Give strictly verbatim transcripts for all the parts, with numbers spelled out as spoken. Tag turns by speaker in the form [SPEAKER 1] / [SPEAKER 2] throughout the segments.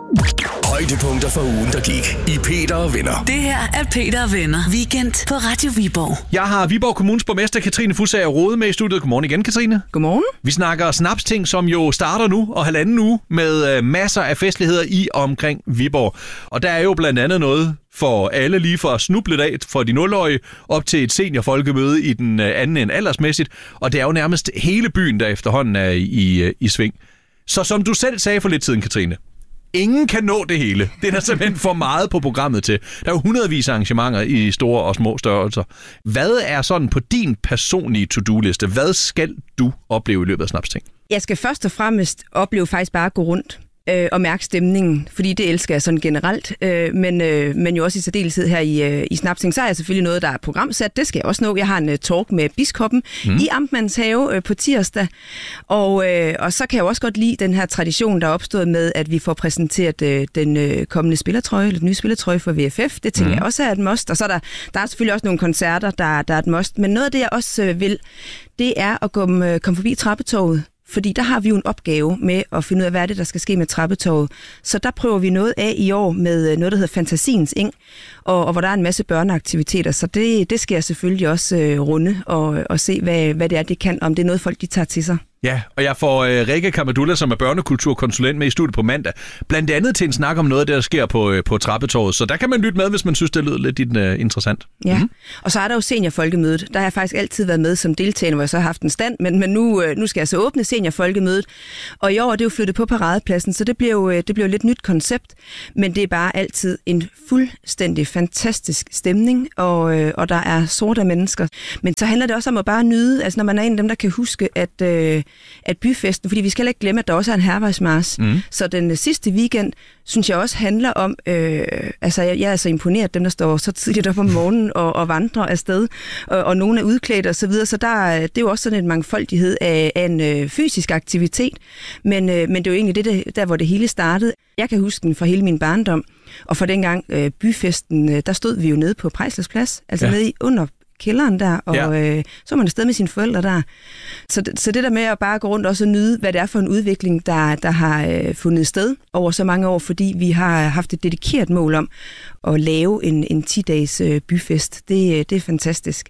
[SPEAKER 1] Højdepunkter for ugen, der gik i Peter og Venner.
[SPEAKER 2] Det her er Peter og Venner. Weekend på Radio Viborg.
[SPEAKER 3] Jeg har Viborg Kommunes borgmester Katrine Fussager Rode med i studiet. Godmorgen igen, Katrine.
[SPEAKER 4] Godmorgen.
[SPEAKER 3] Vi snakker snapsting, som jo starter nu og halvanden uge med masser af festligheder i og omkring Viborg. Og der er jo blandt andet noget for alle, lige for at snuble lidt af for de nul-årige op til et seniorfolkemøde i den anden ende aldersmæssigt. Og det er jo nærmest hele byen, der efterhånden er i, i, i sving. Så som du selv sagde for lidt siden, Katrine, ingen kan nå det hele. Det er der simpelthen for meget på programmet til. Der er jo hundredvis af arrangementer i store og små størrelser. Hvad er sådan på din personlige to-do-liste? Hvad skal du opleve i løbet af snapsting?
[SPEAKER 4] Jeg skal først og fremmest opleve faktisk bare at gå rundt øh, og mærke stemningen, fordi det elsker jeg sådan generelt. Øh, men, øh, men jo også i særdeleshed her i, øh, i snapsting, så er jeg selvfølgelig noget, der er programsat. Det skal jeg også nå. Jeg har en uh, talk med biskoppen mm. i Amtmandens Have øh, på tirsdag. Og, øh, og så kan jeg også godt lide den her tradition, der er opstået med, at vi får præsenteret øh, den øh, kommende spillertrøje, eller den nye spillertrøje for V F F. Det tænker mm. jeg også er et must. Og så er der, der er selvfølgelig også nogle koncerter, der, der er et must. Men noget af det, jeg også øh, vil, det er at komme, øh, komme forbi trappetoget. Fordi der har vi jo en opgave med at finde ud af, hvad er det, der skal ske med trappetoget. Så der prøver vi noget af i år med noget, der hedder Fantasiens Eng, og, og hvor der er en masse børneaktiviteter. Så det, det skal jeg selvfølgelig også øh, runde og, og se, hvad, hvad det er, det kan, om det er noget, folk de tager til sig.
[SPEAKER 3] Ja, og jeg får øh, Rikke Kamadula, som er børnekulturkonsulent, med i studiet på mandag. Blandt andet til en snak om noget, der sker på, øh, på trappetoget. Så der kan man lytte med, hvis man synes, det lyder lidt øh, interessant.
[SPEAKER 4] Ja,
[SPEAKER 3] mm-hmm.
[SPEAKER 4] Og så er der jo seniorfolkemødet. Der har jeg faktisk altid været med som deltager, hvor jeg så har haft en stand. Men, men nu, øh, nu skal jeg så åbne seniorfolkemødet. Og i år er det jo flyttet på paradepladsen, så det bliver jo, det bliver jo lidt nyt koncept. Men det er bare altid en fuldstændig fantastisk stemning, og, øh, og der er sorte mennesker. Men så handler det også om at bare nyde, altså når man er en af dem, der kan huske, at... Øh, at byfesten, fordi vi skal heller ikke glemme, at der også er en hærvejsmarch. Mm. Så den sidste weekend, synes jeg også handler om, øh, altså jeg, jeg er så imponeret, dem der står så tidligt op om morgenen og, og vandrer afsted, og, og nogen er udklædt og så videre, så der, det er jo også sådan en mangfoldighed af, af en øh, fysisk aktivitet, men, øh, men det er jo egentlig det, der, der, hvor det hele startede. Jeg kan huske den fra hele min barndom, og for dengang øh, byfesten, øh, der stod vi jo nede på Prejslers Plads, altså ja. nede i under kælderen der, og ja. øh, så var man afsted med sine forældre der. Så, så det der med at bare gå rundt og så nyde, hvad det er for en udvikling, der, der har øh, fundet sted over så mange år, fordi vi har haft et dedikeret mål om at lave en, en ti-dages øh, byfest. Det, det er fantastisk.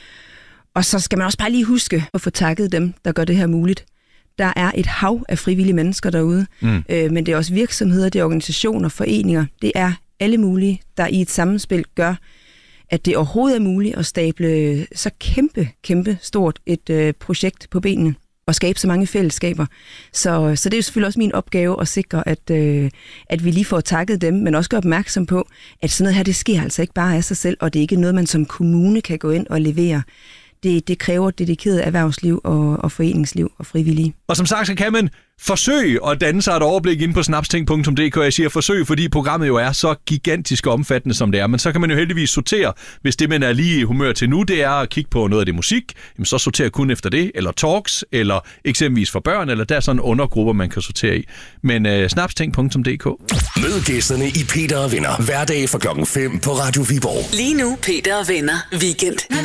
[SPEAKER 4] Og så skal man også bare lige huske at få takket dem, der gør det her muligt. Der er et hav af frivillige mennesker derude, mm. øh, men det er også virksomheder, det er organisationer, foreninger. Det er alle mulige, der i et sammenspil gør, at det overhovedet er muligt at stable så kæmpe, kæmpe stort et øh, projekt på benene og skabe så mange fællesskaber. Så, så det er jo selvfølgelig også min opgave at sikre, at, øh, at vi lige får takket dem, men også gør opmærksom på, at sådan noget her, det sker altså ikke bare af sig selv, og det er ikke noget, man som kommune kan gå ind og levere. Det, det kræver dedikeret erhvervsliv og, og foreningsliv og frivillige.
[SPEAKER 3] Og som sagt, så kan man forsøge at danne sig et overblik inde på snapsting punktum d k. Jeg siger forsøg, fordi programmet jo er så gigantisk og omfattende, som det er. Men så kan man jo heldigvis sortere, hvis det, man er lige i humør til nu, det er at kigge på noget af det musik, jamen så sorterer kun efter det, eller talks, eller eksempelvis for børn, eller der er sådan undergrupper, man kan sortere i. Men uh, snapsting punktum d k.
[SPEAKER 1] Mød gæsterne i Peter og Venner hverdag fra klokken fem på Radio Viborg.
[SPEAKER 2] Lige nu, Peter og Venner. Weekend.